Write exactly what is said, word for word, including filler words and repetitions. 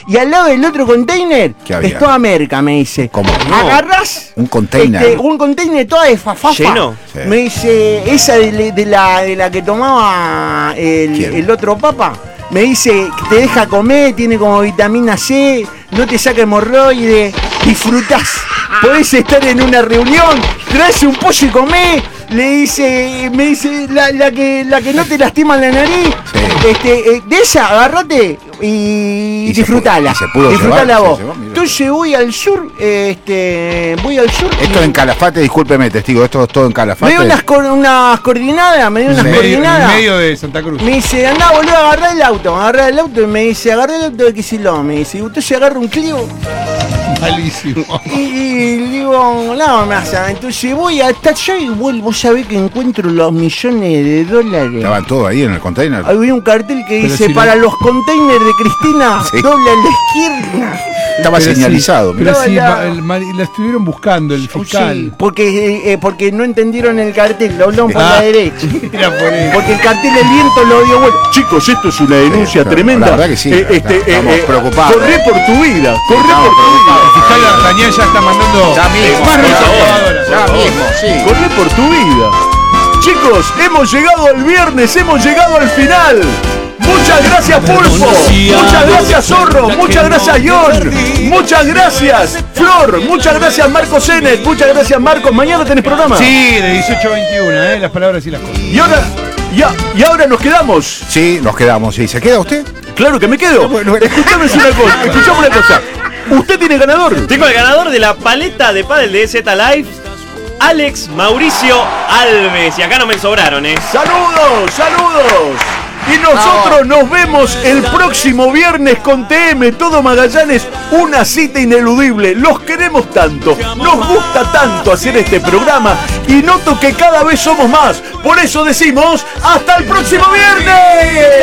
y al lado del otro container ¿Qué había? estaba merca, me dice. ¿Cómo? Agarrás Un container. este, un container toda de fafafa. ¿Lleno? Sí. Me dice, esa de, de la, de la que tomaba el, ¿Quién? el otro papa. Me dice que te deja comer, tiene como vitamina C, no te saca hemorroides, disfrutás. Podés estar en una reunión, traes un pollo y comés. Le dice, me dice, la, la que la que no te lastima la nariz, Sí. este, eh, de ella, agárrate y, Y se disfrutala. pudo- y se pudo disfrutala llevar, vos. se llevó, mira. Entonces voy al sur, este, voy al sur. Esto y en Calafate, discúlpeme, testigo, esto es todo en me Calafate. dio unas, cor- unas coordinadas, me dio unas Sí. En coordinadas. medio de Santa Cruz. Me dice, andá boludo, agarrá el auto, agarrá el auto y me dice, agarrá el auto de Kicillof, me dice, y usted se agarra un Clio Malísimo. y, y digo, no, me hace, entonces voy hasta allá y vuelvo, sabés que encuentro los millones de dólares. Estaban todos ahí en el container. Había un cartel que Pero dice, si para lo- los containers de Cristina, Sí. doble a la izquierda. Estaba Pero señalizado. sí, mirá. pero sí, La- ma- el ma- la estuvieron buscando, el fiscal. Sí, porque, eh, eh, porque no entendieron el cartel, lo hablaron por Ah. la derecha. Era por eso. Porque el cartel el viento lo dio vuelta. Chicos, esto es una denuncia Sí, tremenda. la verdad que sí, Eh, la- este, estamos eh, eh, preocupados. Corre por tu vida, corre Estamos por tu vida. El fiscal D'Artagnan ya está mandando Ya mismo, más por recaudadora. Ya mismo, sí. Corre por tu vida. Chicos, hemos llegado al viernes, hemos llegado al final. Muchas gracias, Pulpo. Muchas gracias, Zorro. Muchas gracias, John. Muchas gracias, Flor. Muchas gracias, Marcos Zenet. Muchas gracias, Marcos. Mañana tenés programa. Sí, de dieciocho a veintiuno, ¿eh? Las palabras y las cosas. Y ahora, ya, y ahora nos quedamos. Sí, nos quedamos. ¿Sí? ¿Se queda usted? Claro que me quedo. Escuchame una cosa. Escuchame una cosa. Usted tiene ganador. Tengo el ganador de la paleta de pádel de Z Life, Alex Mauricio Alves. Y acá no me sobraron, ¿eh? Saludos, saludos. Y nosotros nos vemos el próximo viernes con T M, todo Magallanes, una cita ineludible. Los queremos tanto, nos gusta tanto hacer este programa y noto que cada vez somos más. Por eso decimos, ¡hasta el próximo viernes!